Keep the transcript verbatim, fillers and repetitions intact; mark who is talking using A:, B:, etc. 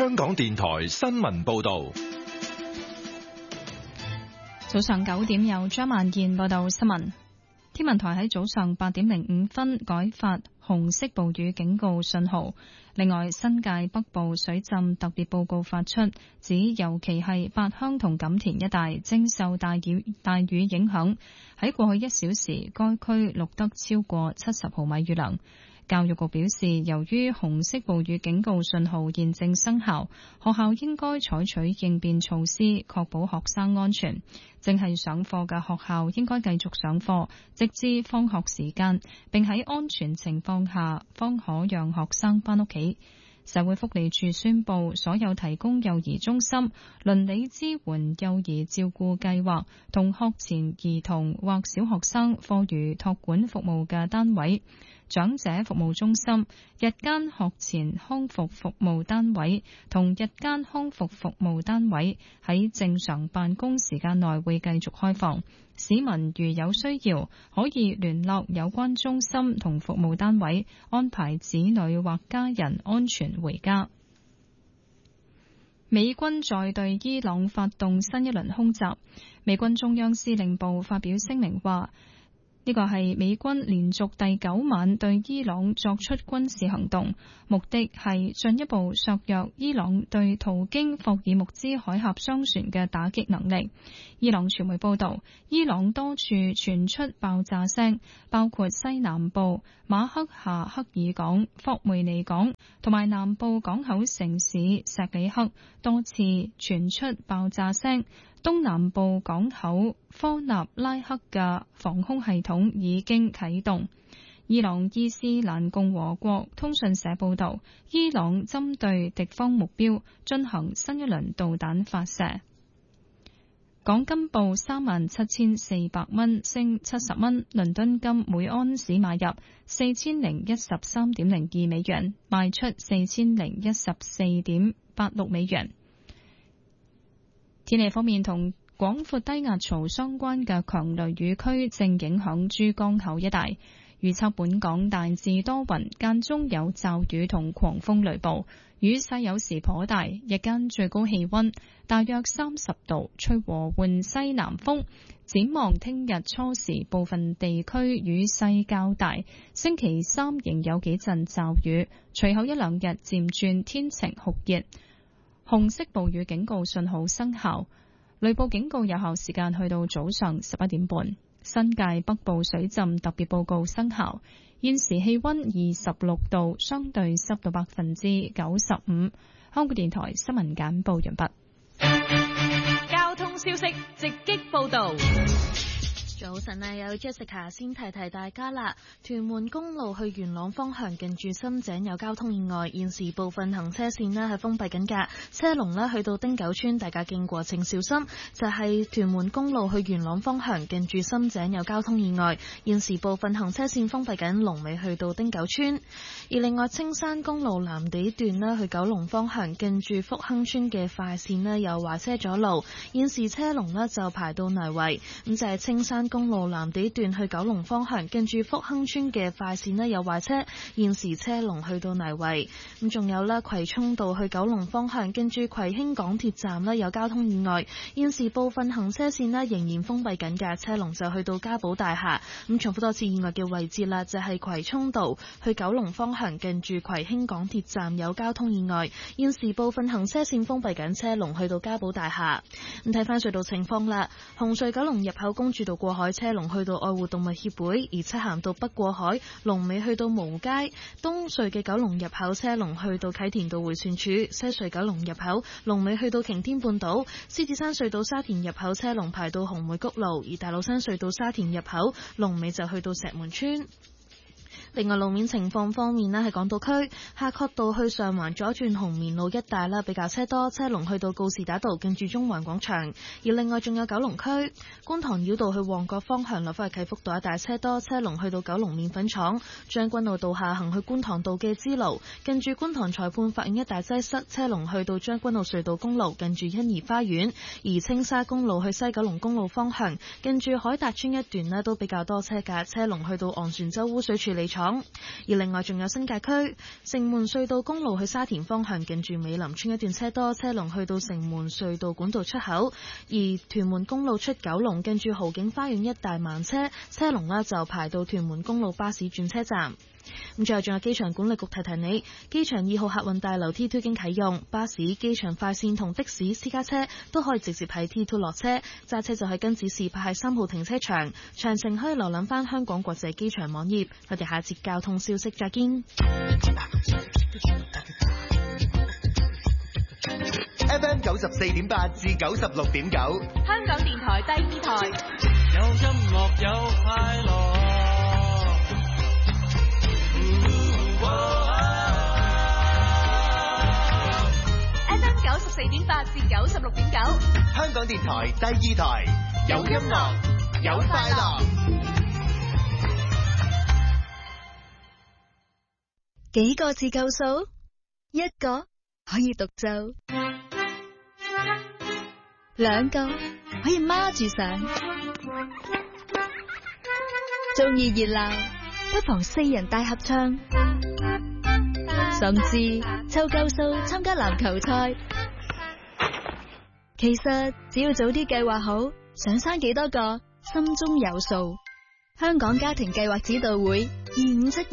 A: 香港電台新聞報道。
B: 早上九點有張萬燕報道新聞。天文台喺早上八點零五分改發紅色暴雨警告信號。另外，新界北部水浸特別報告發出，指尤其係八鄉同錦田一帶正受大雨大雨影響。喺過去一小時，該區錄得超過七十毫米雨量。教育局表示，由於紅色暴雨警告信號現正生效，學校應該採取應變措施，確保學生安全。正係上課嘅學校應該繼續上課，直至放學時間，並喺安全情況下方可讓學生返屋企。社會福利署宣布，所有提供幼兒中心、鄰里支援幼兒照顧計劃同學前兒童或小學生課餘託管服務嘅單位、長者服務中心、日間學前康復服務單位同日間康復服務單位喺正常辦公時間內會繼續開放。市民如有需要，可以聯絡有關中心同服務單位，安排子女或家人安全回家。美軍在對伊朗發動新一輪空襲，美軍中央司令部發表聲明話，呢個係美軍連續第九晚對伊朗作出軍事行動，目的係進一步削弱伊朗對途經霍爾木茲海峽商船嘅打擊能力。伊朗傳媒報道，伊朗多處傳出爆炸聲，包括西南部馬克夏克爾港、霍梅尼港同埋南部港口城市錫里克，多次傳出爆炸聲。東南部港口科納拉克嘅防空系統已經啟動。伊朗伊斯蘭共和國通訊社報道，伊朗針對敵方目標進行新一輪導彈發射。港金報三萬七千四百蚊，升七十蚊。倫敦金每安士買入四千零一十三點零二美元，賣出四千零一十四點八六美元。天氣方面，同廣闊低壓槽相關嘅強雷雨區正影響珠江口一帶。預測本港大致多雲，間中有驟雨同狂風雷暴，雨勢有時頗大。日間最高氣溫大約三十度，吹和緩西南風。展望聽日初時部分地區雨勢較大，星期三仍有幾陣驟雨，隨後一兩日漸轉天晴酷熱。紅色暴雨警告信號生效，雷暴警告有效時間去到早上十一點半。新界北部水浸特別報告生效，現時氣溫二十六度，相對濕度百分之九十五。香港電台新聞簡報完畢。
C: 交通消息直擊報道。
D: 早晨啊，有 Jessica 先提提大家啦。屯門公路去元朗方向近住深井有交通意外，現時部分行車線呢係封閉緊㗎，車龍呢去到汀九村，大家經過請小心。就係、是、屯門公路去元朗方向近住深井有交通意外，現時部分行車線封閉緊，龍尾去到汀九村。而另外青山公路藍地段呢去九龍方向近住福亨村嘅快線呢有壞車阻路，現時車龍呢就排到泥圍。咁就係青山公路藍地段去九龍方向近住福亨村嘅快線呢有壞車，現時車龍去到泥圍。咁仲有啦，葵涌道去九龍方向近住葵興港鐵站呢有交通意外，現時部分行車線呢仍然封閉緊嘅，車龍就去到嘉寶大廈。咁重複多次意外嘅位置啦，就係葵涌道去九龍方向近住葵興港鐵站有交通意外，現時部分行車線封閉緊，車龍去到嘉寶大廈。咁睇翻隧道情況啦，紅隧九龍入口公主道過海車龍去到愛護動物協會，而漆咸道北過海龍尾去到蕪街。東隧嘅九龍入口車龍去到啟田道迴旋處，西隧九龍入口龍尾去到擎天半島。獅子山隧道沙田入口車龍排到紅梅谷路，而大老山隧道沙田入口龍尾就去到石門村。另外路面情況方面呢，喺港島區夏慤道去上環左轉紅棉路一帶啦，比較車多，車龍去到告士打道近住中環廣場。而另外仲有九龍區觀塘繞道去旺角方向落返去啟福道一帶車多，車龍去到九龍麵粉廠。將軍澳道下行去觀塘道嘅支路近住觀塘裁判法院一帶擠塞，車龍去到將軍澳隧道公路近住欣怡花園。而青沙公路去西九龍公路方向近住海達邨一段呢都比較多車架，車龍去到昂船洲污水處理廠。 廠。而另外仲有新界區城門隧道公路去沙田方向，近住美林村一段車多，車龍去到城門隧道管道出口。而屯門公路出九龍，近住豪景花園一帶慢車，車龍呢就排到屯門公路巴士轉車站。咁最後仲有機場管理局提提你，機場二號客運大樓 T 二 已經啟用，巴士、機場快線同的士、私家車都可以直接喺 T 二落車，揸車就係跟指示排喺三號停車場。詳情可以瀏覽翻香港國際機場網頁。我哋下節交通消息再見。
E: F M 九十四點八至九十六點九，
C: 香港電台第二台，
F: 有音樂有快樂。
C: F M 九十四點八至九十六點九，
E: 香港電台第二台，有音樂有快樂。
G: 幾個字夠數？一個可以獨奏，兩個可以孖住上。中意熱鬧，不妨四人大合唱，甚至湊夠數參加籃球賽。其實只要早啲計劃好，想生幾多個，心中有數。香港家庭計劃指導會二五七。